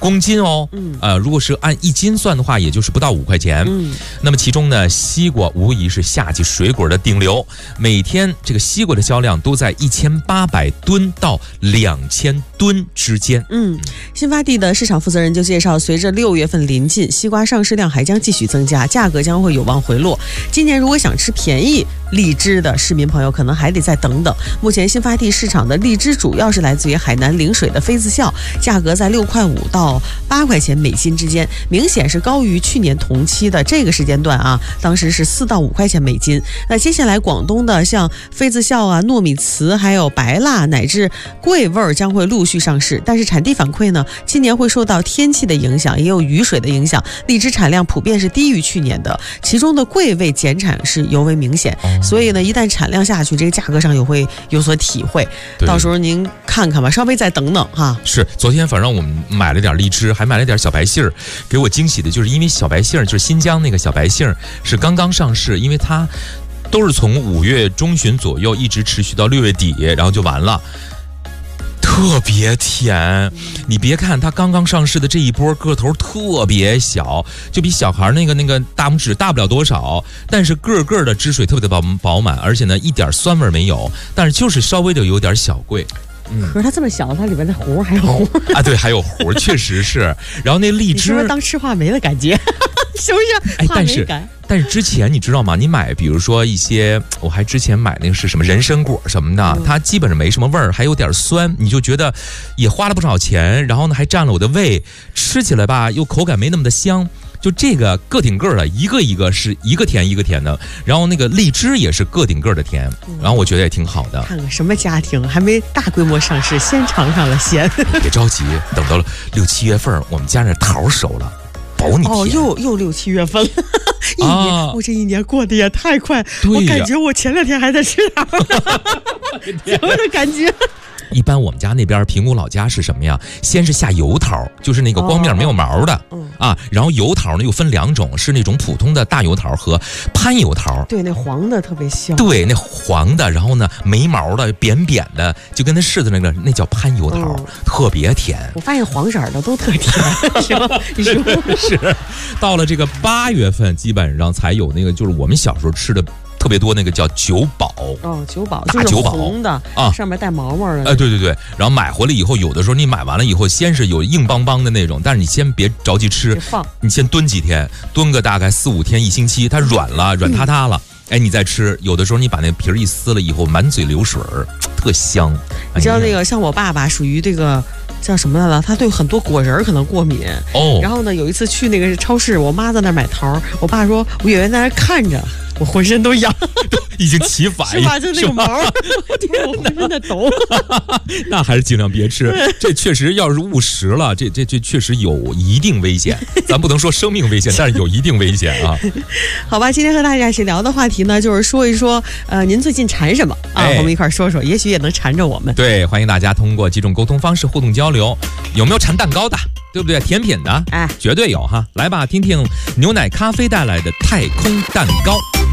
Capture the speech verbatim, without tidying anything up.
公斤哦。嗯，呃，如果是按一斤算的话，也就是不到五块钱。嗯，那么其中呢，西瓜无疑是夏季水果的顶流，每天这个西瓜的销量都在一千八百吨到两千吨之间。 嗯，新发地的市场负责人就介绍，随着六月份临近，西瓜上市量还将继续增加，价格将会有望回落。今年如果想吃便宜荔枝的市民朋友，可能还得再等等。目前新发地市场的荔枝主要是来自于海南陵水的妃子笑，价格在六块五到八块钱每斤之间，明显是高于去年同期的这个时间段啊，当时是四到五块钱每斤。那接下来广东的像妃子笑啊、糯米糍，还有白辣乃至桂味将会陆续上市，但是产地反馈呢，今年会受到天气的影响，也有雨水的影响，荔枝产量普遍是低于去年的，其中的桂味减产是尤为明显，所以呢，一旦产量下去，这个价格上也会有所体会。到时候您看看吧，稍微再等等哈。 是，昨天反正我们买了点荔枝，还买了点小白杏儿。给我惊喜的就是，因为小白杏儿就是新疆那个小白杏儿是刚刚上市，因为它都是从五月中旬左右一直持续到六月底，然后就完了。特别甜，你别看它刚刚上市的这一波个头特别小，就比小孩那个那个大拇指大不了多少，但是个个的汁水特别的饱饱满，而且呢一点酸味没有，但是就是稍微的有点小贵。 嗯，可是它这么小，它里面的核还有核啊，对，还有核，确实是。然后那荔枝， 你是不是当吃话梅的感觉？是不是？ 哎，但是但是之前你知道吗？你买比如说一些，我还之前买那个是什么人参果什么的，嗯、它基本上没什么味儿，还有点酸，你就觉得也花了不少钱，然后呢还占了我的胃，吃起来吧又口感没那么的香。就这个个顶个的，一个一个是一个甜一个甜的，然后那个荔枝也是个顶个的甜，然后我觉得也挺好的。 看看什么家庭还没大规模上市，先尝上了鲜。 别着急，等到了六七月份，我们家那桃熟了，保你甜。 哦，又又六七月份了，一年，啊、我这一年过得也太快，我感觉我前两天还在吃桃，什么的感觉。 一般我们家那边平谷老家是什么呀？先是下油桃，就是那个光面没有毛的、哦嗯、啊，然后油桃呢又分两种，是那种普通的大油桃和攀油桃。 对，那黄的特别香。 对，那黄的，然后呢没毛的扁扁的，就跟那柿子那个，那叫攀油桃、嗯，特别甜。 我发现黄色的都特甜，是吧？你说是。到了这个八月份，基本上才有那个，就是我们小时候吃的。特别多那个叫九宝哦，九宝大九宝红的啊， 上面带毛毛的。 哎，对对对，然后买回来以后，有的时候你买完了以后，先是有硬邦邦的那种，但是你先别着急吃，你先炖几天，炖个大概四五天一星期，它软了，软塌塌了，嗯、哎，你再吃。有的时候你把那皮儿一撕了以后，满嘴流水儿，特香。 你知道那个像我爸爸属于这个。叫什么来了？他对很多果仁可能过敏哦。然后呢，有一次去那个超市，我妈在那儿买桃，我爸说，我演员在那儿看着，我浑身都痒， 已经起反应， 是吧？就那个毛，我浑身在抖。 那还是尽量别吃，这确实要是误食了，这这这确实有一定危险。咱不能说生命危险，但是有一定危险啊。 好吧，今天和大家一起聊的话题呢，就是说一说，呃，您最近馋什么啊？哎、我们一块说说，也许也能馋着我们。 对，欢迎大家通过几种沟通方式互动交流。有没有馋蛋糕的，对不对？甜品的，哎，绝对有哈！来吧，听听牛奶咖啡带来的太空蛋糕。